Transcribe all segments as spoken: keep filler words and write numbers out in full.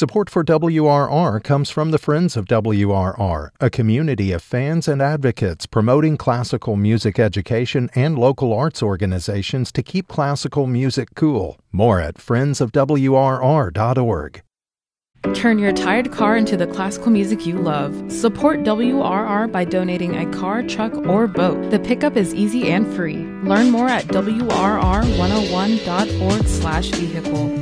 Support for W R R comes from the Friends of W R R, a community of fans and advocates promoting classical music education and local arts organizations to keep classical music cool. More at friends of w r r dot org. Turn your tired car into the classical music you love. Support W R R by donating a car, truck, or boat. The pickup is easy and free. Learn more at w r r one oh one dot org slash vehicle.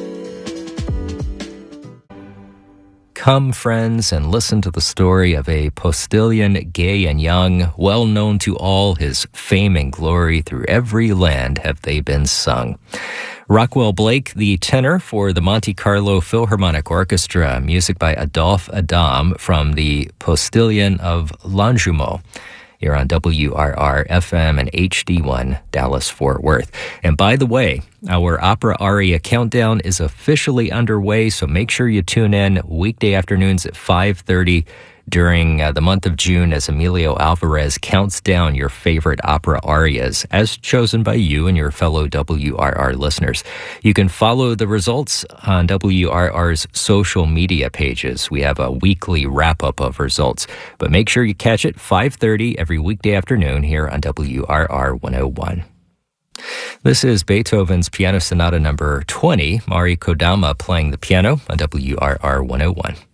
Come, friends, and listen to the story of a postilion gay and young, well known to all, his fame and glory through every land have they been sung. Rockwell Blake, the tenor for the Monte Carlo Philharmonic Orchestra, music by Adolphe Adam from the Postilion of Longjumeau. Here on W R R F M and H D one Dallas-Fort Worth. And by the way, our opera aria countdown is officially underway, so make sure you tune in weekday afternoons at five thirty during uh, the month of June as Emilio Alvarez counts down your favorite opera arias as chosen by you and your fellow W R R listeners. You can follow the results on W R R's social media pages. We have a weekly wrap-up of results, but make sure you catch it five thirty every weekday afternoon here on W R R one oh one. This is Beethoven's Piano Sonata number twenty, Mari Kodama playing the piano on W R R one oh one.